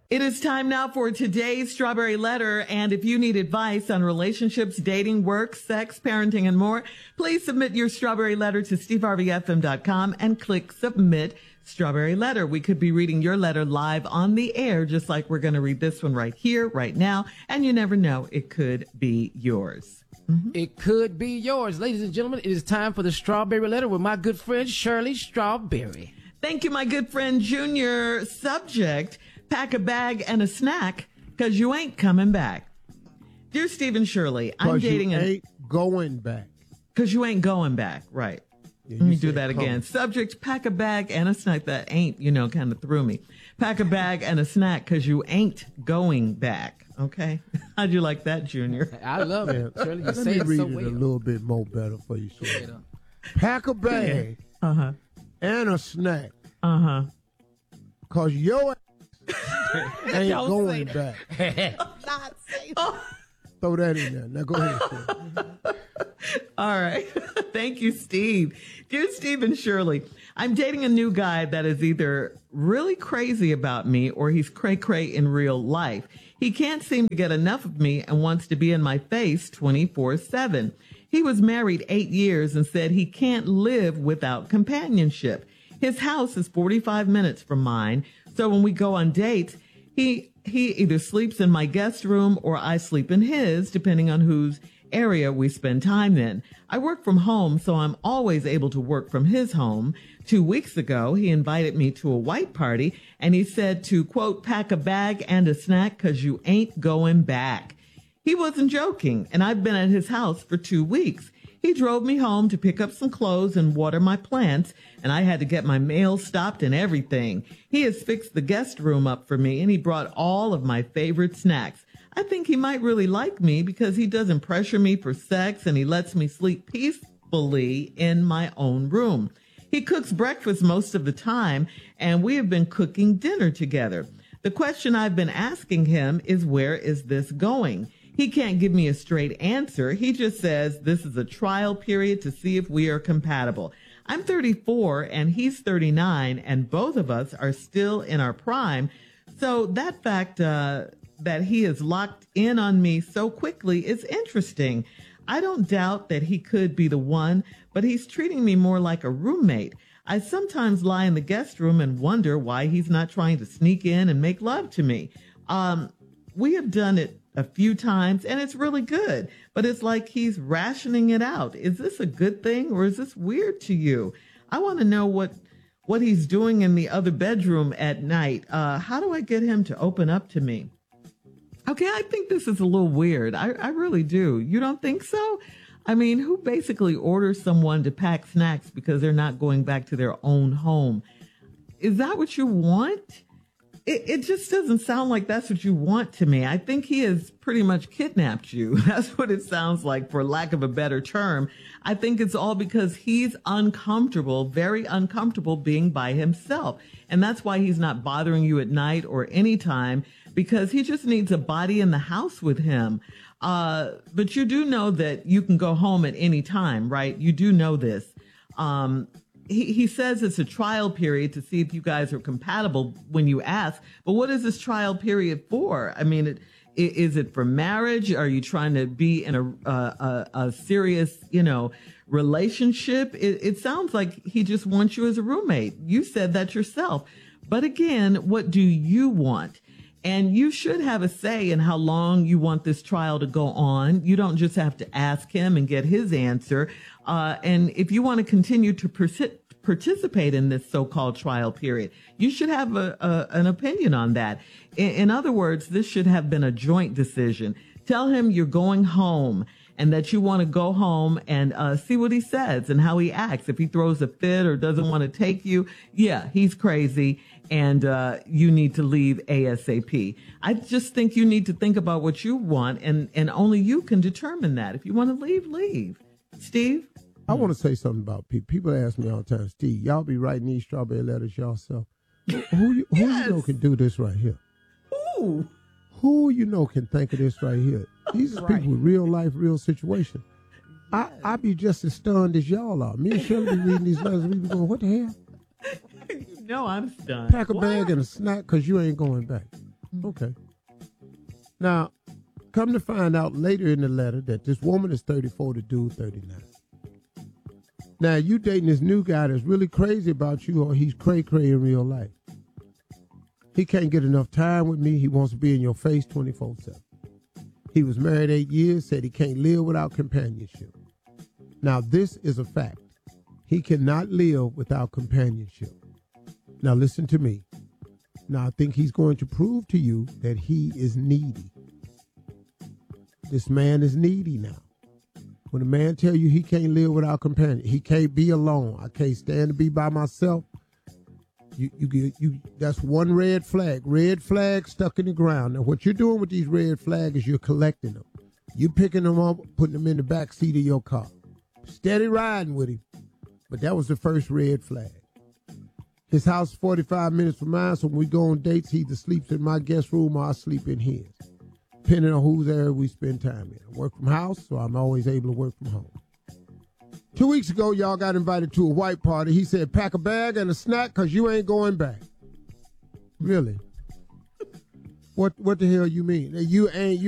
It is time now for today's Strawberry Letter. And if you need advice on relationships, dating, work, sex, parenting, and more, please submit your Strawberry Letter to steveharveyfm.com and click Submit Strawberry Letter. We could be reading your letter live on the air, just like we're going to read this one right here, right now. And you never know, it could be yours. Mm-hmm. It could be yours. Ladies and gentlemen, it is time for the Strawberry Letter with my good friend, Shirley Strawberry. Thank you, my good friend, Junior. Subject: pack a bag and a snack, because you ain't coming back. Dear Steve and Shirley, I'm dating you ain't going back. Because you ain't going back, right. Yeah, Let me do that again. Subject: pack a bag and a snack. That ain't, kind of threw me. Pack a bag and a snack, because you ain't going back. Okay? How'd you like that, Junior? I love it. Shirley, you Let say me it read so it well. a little bit more better for you, Shirley. Pack a bag and a snack. Because your ain't going back. Throw that in there. Now go ahead, Shirley. All right. Thank you, Steve. Dear Steve and Shirley, I'm dating a new guy that is either really crazy about me or he's cray-cray in real life. He can't seem to get enough of me and wants to be in my face 24/7. He was married 8 years and said he can't live without companionship. His house is 45 minutes from mine, so when we go on dates, he either sleeps in my guest room or I sleep in his, depending on whose area we spend time in. I work from home, so I'm always able to work from his home. 2 weeks ago, he invited me to a white party, and he said to, quote, pack a bag and a snack because you ain't going back. He wasn't joking, and I've been at his house for 2 weeks. He drove me home to pick up some clothes and water my plants, and I had to get my mail stopped and everything. He has fixed the guest room up for me, and he brought all of my favorite snacks. I think he might really like me because he doesn't pressure me for sex and he lets me sleep peacefully in my own room. He cooks breakfast most of the time, and we have been cooking dinner together. The question I've been asking him is, where is this going? He can't give me a straight answer. He just says this is a trial period to see if we are compatible. I'm 34 and he's 39, and both of us are still in our prime. So that fact that he is locked in on me so quickly is interesting. I don't doubt that he could be the one, but he's treating me more like a roommate. I sometimes lie in the guest room and wonder why he's not trying to sneak in and make love to me. We have done it a few times and it's really good, but it's like he's rationing it out. Is this a good thing or is this weird to you? I want to know what he's doing in the other bedroom at night. How do I get him to open up to me? Okay, I think this is a little weird. I really do. You don't think so? I mean, who basically orders someone to pack snacks because they're not going back to their own home? Is that what you want? It just doesn't sound like that's what you want to me. I think he has pretty much kidnapped you. That's what it sounds like, for lack of a better term. I think it's all because he's uncomfortable, very uncomfortable being by himself. And that's why he's not bothering you at night or anytime, because he just needs a body in the house with him. But you do know that you can go home at any time, right? You do know this. He says it's a trial period to see if you guys are compatible when you ask. But what is this trial period for? I mean, is it for marriage? Are you trying to be in a serious, relationship? It sounds like he just wants you as a roommate. You said that yourself. But again, what do you want? And you should have a say in how long you want this trial to go on. You don't just have to ask him and get his answer. And if you want to continue to participate in this so-called trial period, you should have an opinion on that. In other words, this should have been a joint decision. Tell him you're going home and that you want to go home and see what he says and how he acts. If he throws a fit or doesn't want to take you, yeah, he's crazy. And you need to leave ASAP. I just think you need to think about what you want, and only you can determine that. If you want to leave, leave. Steve? I want to say something about people. People ask me all the time, Steve, y'all be writing these strawberry letters yourself. Who you know can do this right here? Who? Who you know can think of this right here? These are people with real life, real situation. I be just as stunned as y'all are. Me and Shirley be reading these letters, we be going, what the hell? No, I'm stunned. Pack a bag and a snack because you ain't going back. Okay. Now, come to find out later in the letter that this woman is 34, the dude 39. Now, you dating this new guy that's really crazy about you, or he's cray-cray in real life. He can't get enough time with me. He wants to be in your face 24/7. He was married 8 years, said he can't live without companionship. Now, this is a fact. He cannot live without companionship. Now, listen to me. Now, I think he's going to prove to you that he is needy. This man is needy now. When a man tell you he can't live without companion, he can't be alone. I can't stand to be by myself. You that's one red flag. Red flag stuck in the ground. Now, what you're doing with these red flags is you're collecting them. You're picking them up, putting them in the back seat of your car. Steady riding with him. But that was the first red flag. His house is 45 minutes from mine, so when we go on dates, he either sleeps in my guest room or I sleep in his. Depending on who's there, we spend time in. I work from house, so I'm always able to work from home. 2 weeks ago, y'all got invited to a white party. He said, pack a bag and a snack because you ain't going back. Really? What the hell you mean? You